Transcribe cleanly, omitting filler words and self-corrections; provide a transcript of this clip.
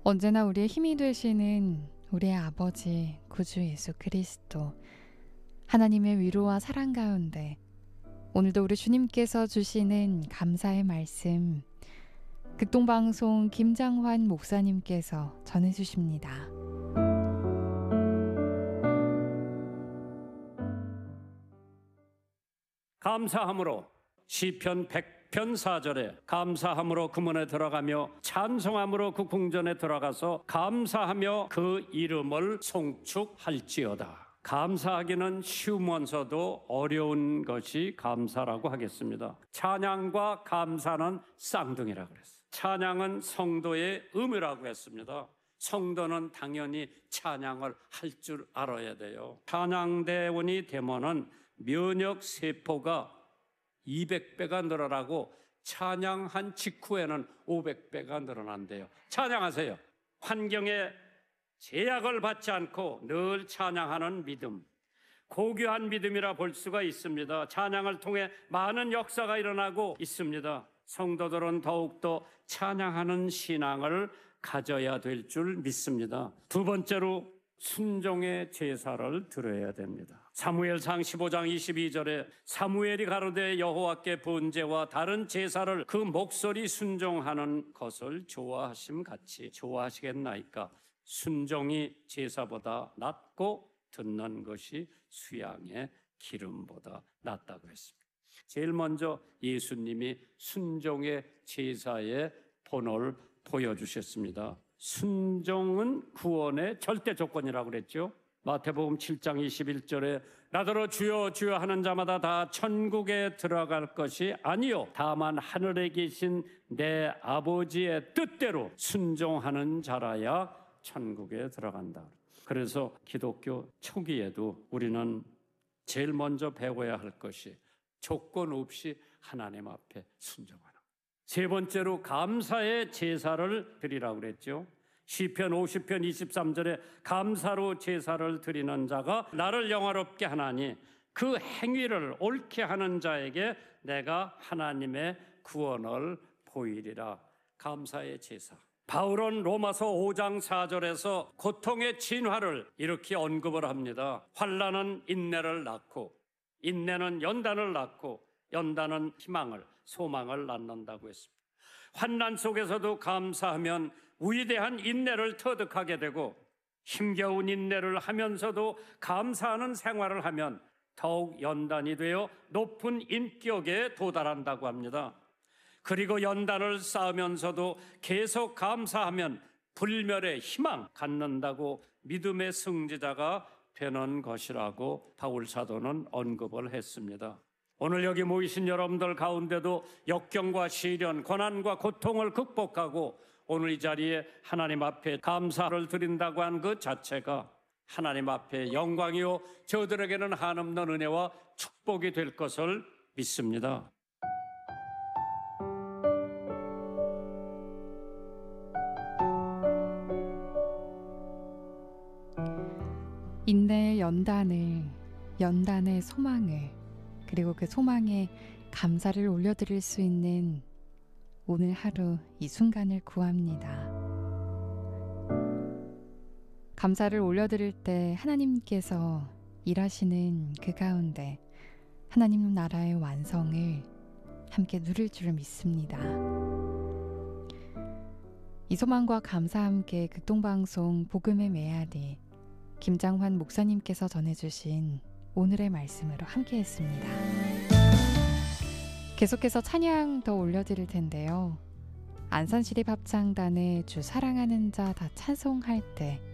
언제나 우리의 힘이 되시는 우리의 아버지 구주 예수 그리스도, 하나님의 위로와 사랑 가운데 오늘도 우리 주님께서 주시는 감사의 말씀, 극동방송 김장환 목사님께서 전해주십니다. 감사함으로 시편 100편 4절에 감사함으로 그 문에 들어가며 찬송함으로 그 궁전에 들어가서 감사하며 그 이름을 송축할지어다. 감사하기는 쉬우면서도 어려운 것이 감사라고 하겠습니다. 찬양과 감사는 쌍둥이라고 그랬어요. 찬양은 성도의 의무라고 했습니다. 성도는 당연히 찬양을 할 줄 알아야 돼요. 찬양대원이 되면은 면역 세포가 200배가 늘어나고 찬양한 직후에는 500배가 늘어난대요. 찬양하세요. 환경에 제약을 받지 않고 늘 찬양하는 믿음, 고귀한 믿음이라 볼 수가 있습니다. 찬양을 통해 많은 역사가 일어나고 있습니다. 성도들은 더욱더 찬양하는 신앙을 가져야 될 줄 믿습니다. 두 번째로 순종의 제사를 드려야 됩니다. 사무엘상 15장 22절에 사무엘이 가로되 여호와께 번제와 다른 제사를 그 목소리 순종하는 것을 좋아하심 같이 좋아하시겠나이까. 순종이 제사보다 낫고 듣는 것이 수양의 기름보다 낫다고 했습니다. 제일 먼저 예수님이 순종의 제사의 본을 보여주셨습니다. 순종은 구원의 절대 조건이라고 그랬죠. 마태복음 7장 21절에 나더러 주여 주여 하는 자마다 다 천국에 들어갈 것이 아니요 다만 하늘에 계신 내 아버지의 뜻대로 순종하는 자라야 천국에 들어간다. 그래서 기독교 초기에도 우리는 제일 먼저 배워야 할 것이 조건 없이 하나님 앞에 순종하는. 세 번째로 감사의 제사를 드리라고 그랬죠. 시편 50편 23절에 감사로 제사를 드리는 자가 나를 영화롭게 하나니 그 행위를 옳게 하는 자에게 내가 하나님의 구원을 보이리라. 감사의 제사. 바울은 로마서 5장 4절에서 고통의 진화를 이렇게 언급을 합니다. 환난은 인내를 낳고 인내는 연단을 낳고 연단은 희망을 소망을 낳는다고 했습니다. 환난 속에서도 감사하면 위대한 인내를 터득하게 되고 힘겨운 인내를 하면서도 감사하는 생활을 하면 더욱 연단이 되어 높은 인격에 도달한다고 합니다. 그리고 연단을 쌓으면서도 계속 감사하면 불멸의 희망 갖는다고 믿음의 승리자가 되는 것이라고 바울 사도는 언급을 했습니다. 오늘 여기 모이신 여러분들 가운데도 역경과 시련, 고난과 고통을 극복하고 오늘 이 자리에 하나님 앞에 감사를 드린다고 한 그 자체가 하나님 앞에 영광이요 저들에게는 한없는 은혜와 축복이 될 것을 믿습니다. 인내의 연단을, 연단의 소망을, 그리고 그 소망에 감사를 올려드릴 수 있는 오늘 하루 이 순간을 구합니다. 감사를 올려드릴 때 하나님께서 일하시는 그 가운데 하나님 나라의 완성을 함께 누릴 줄 믿습니다. 이 소망과 감사 함께 극동방송 복음의 메아리 김장환 목사님께서 전해주신 오늘의 말씀으로 함께 했습니다. 계속해서 찬양 더 올려드릴 텐데요. 안산시립합창단의 주 사랑하는 자 다 찬송할 때